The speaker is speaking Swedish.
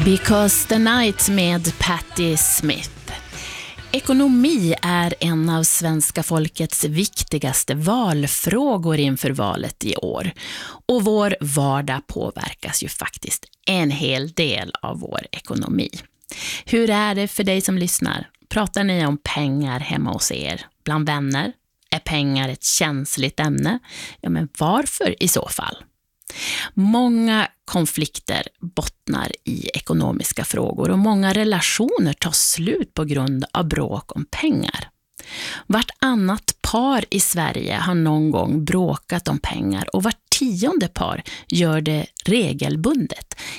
Because the Night med Patti Smith. Ekonomi är en av svenska folkets viktigaste valfrågor inför valet i år. Och vår vardag påverkas ju faktiskt en hel del av vår ekonomi. Hur är det för dig som lyssnar? Pratar ni om pengar hemma hos er? Bland vänner? Är pengar ett känsligt ämne? Ja, men varför i så fall? Många konflikter bottnar i ekonomiska frågor och många relationer tar slut på grund av bråk om pengar. Vartannat par i Sverige har någon gång bråkat om pengar och vart 10:e par gör det regelbundet.